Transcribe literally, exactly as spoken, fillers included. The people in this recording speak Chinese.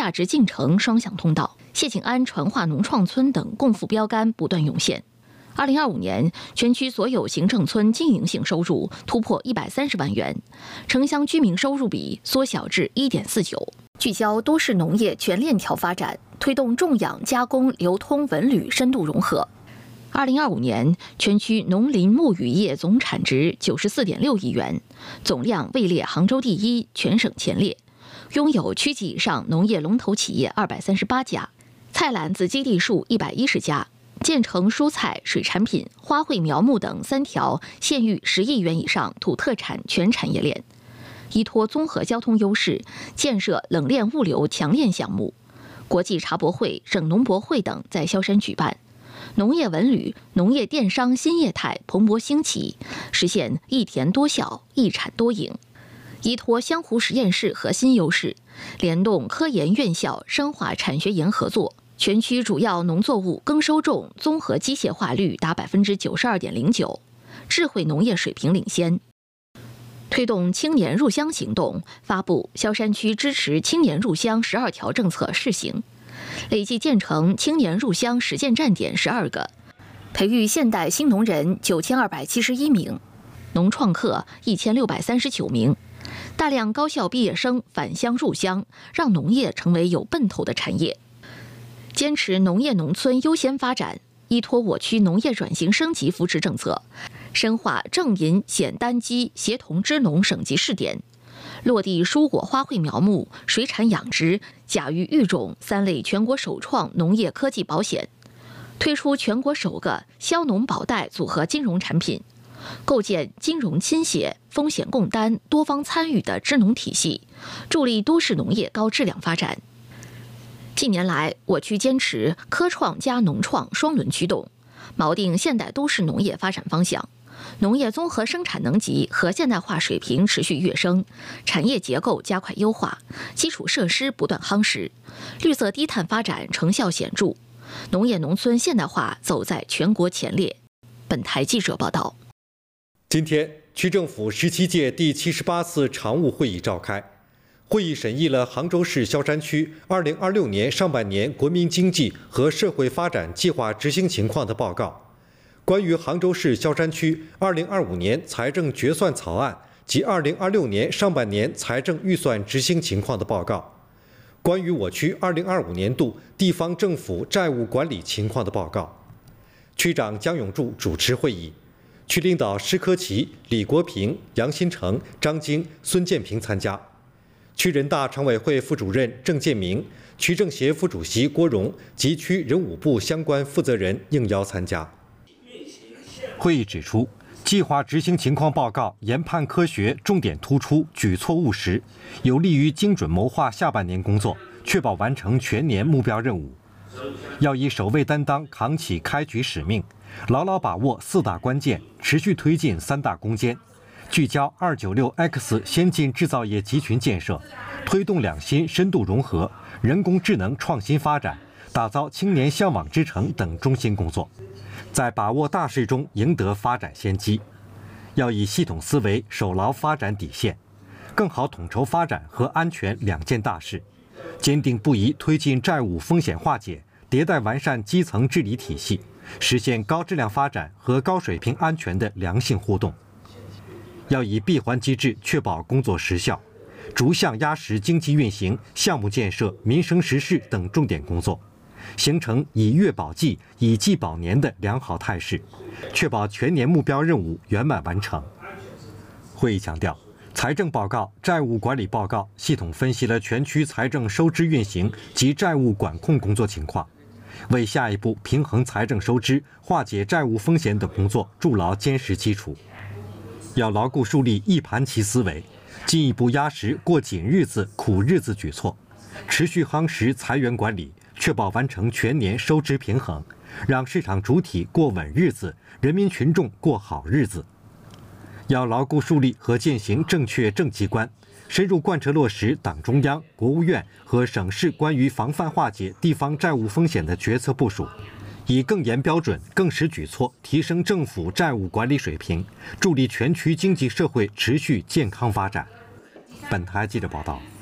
价值进程双向通道，谢景安传化农创村等共富标杆不断涌现。二零二五年，全区所有行政村经营性收入突破一百三十万元，城乡居民收入比缩小至一点四九。聚焦都市农业全链条发展，推动种养、加工、流通、文旅深度融合。二零二五年，全区农林牧渔业总产值九十四点六亿元，总量位列杭州第一，全省前列。拥有区级以上农业龙头企业二百三十八家，菜篮子基地数一百一十家，建成蔬菜、水产品、花卉苗木等三条县域十亿元以上土特产全产业链。依托综合交通优势，建设冷链物流强链项目，国际茶博会、省农博会等在萧山举办。农业文旅、农业电商新业态蓬勃兴起，实现一田多效、一产多赢。依托湘湖实验室核心优势，联动科研院校深化产学研合作，全区主要农作物耕收种综合机械化率达百分之九十二点零九，智慧农业水平领先。推动青年入乡行动，发布萧山区支持青年入乡十二条政策试行，累计建成青年入乡实践站点十二个，培育现代新农人九千二百七十一名，农创客一千六百三十九名。大量高校毕业生返乡入乡，让农业成为有奔头的产业。坚持农业农村优先发展，依托我区农业转型升级扶持政策，深化正银险单机协同支农省级试点，落地蔬果花卉苗木、水产养殖、甲鱼育种三类全国首创农业科技保险，推出全国首个消农保贷组合金融产品。构建金融倾斜、风险共担、多方参与的支农体系，助力都市农业高质量发展。近年来，我区坚持科创加农创双轮驱动，锚定现代都市农业发展方向，农业综合生产能级和现代化水平持续跃升，产业结构加快优化，基础设施不断夯实，绿色低碳发展成效显著，农业农村现代化走在全国前列。本台记者报道。 今天，区政府十七届第七十八次常务会议召开，会议审议了杭州市萧山区二零二六年上半年国民经济和社会发展计划执行情况的报告，关于杭州市萧山区二零二五年财政决算草案及二零二六年上半年财政预算执行情况的报告，关于我区二零二五年度地方政府债务管理情况的报告。区长姜永柱主持会议。区领导施科奇、李国平、杨新成、张晶、孙建平参加，区人大常委会副主任郑建明、区政协副主席郭荣及区人武部相关负责人应邀参加。会议指出，计划执行情况报告研判科学，重点突出，举措务实，有利于精准谋划下半年工作，确保完成全年目标任务。要以首位担当扛起开局使命，牢牢把握四大关键，持续推进三大攻坚，聚焦二九六 X 先进制造业集群建设，推动两新深度融合、人工智能创新发展，打造青年向往之城等中心工作，在把握大势中赢得发展先机。要以系统思维守牢发展底线，更好统筹发展和安全两件大事，坚定不移推进债务风险化解，迭代完善基层治理体系，实现高质量发展和高水平安全的良性互动。要以闭环机制确保工作实效，逐项压实经济运行、项目建设、民生实事等重点工作，形成以月保季、以季保年的良好态势，确保全年目标任务圆满完成。会议强调，财政报告、债务管理报告系统分析了全区财政收支运行及债务管控工作情况，为下一步平衡财政收支、化解债务风险等工作筑牢坚实基础。要牢固树立一盘棋思维，进一步压实过紧日子、苦日子举措，持续夯实财源管理，确保完成全年收支平衡，让市场主体过稳日子，人民群众过好日子。要牢固树立和践行正确政绩观，深入贯彻落实党中央、国务院和省市关于防范化解地方债务风险的决策部署，以更严标准、更实举措提升政府债务管理水平，助力全区经济社会持续健康发展。本台记者报道。